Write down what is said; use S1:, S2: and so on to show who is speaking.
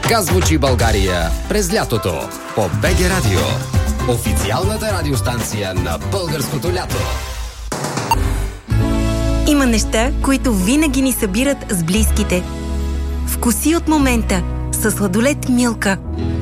S1: Така звучи България през лятото по БГ Радио. Официалната радиостанция на българското лято.
S2: Има неща, които винаги ни събират с близките. Вкуси от момента със сладолед Милка.